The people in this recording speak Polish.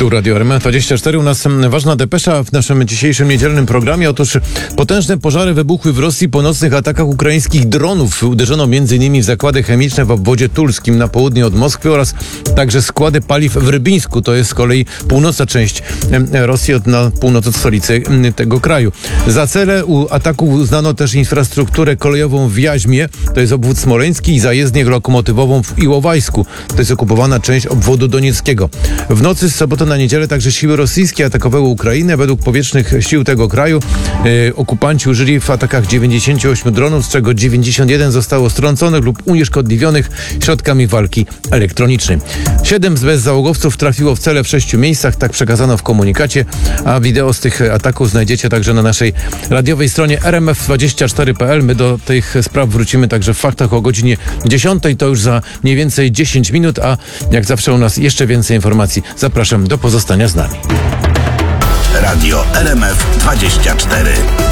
Tu Radio RMF24. U nas ważna depesza w naszym dzisiejszym niedzielnym programie. Otóż potężne pożary wybuchły w Rosji po nocnych atakach ukraińskich dronów. Uderzono m.in. w zakłady chemiczne w obwodzie tulskim na południe od Moskwy oraz także składy paliw w Rybińsku. To jest z kolei północna część Rosji, na północ od stolicy tego kraju. Za cele ataku uznano też infrastrukturę kolejową w Jaźmie, to jest obwód smoleński, i zajezdnię lokomotywową w Iłowajsku, to jest okupowana część obwodu donieckiego. W nocy z soboty na niedzielę także siły rosyjskie atakowały Ukrainę. Według powietrznych sił tego kraju okupanci użyli w atakach 98 dronów, z czego 91 zostało strąconych lub unieszkodliwionych środkami walki elektronicznej. 7 bezzałogowców trafiło w cele w 6 miejscach, tak przekazano w komunikacie, a wideo z tych ataków znajdziecie także na naszej radiowej stronie rmf24.pl. My do tych spraw wrócimy także w faktach o godzinie 10. To już za mniej więcej 10 minut, a jak zawsze u nas jeszcze więcej informacji. Zapraszam do pozostania z nami. Radio RMF24.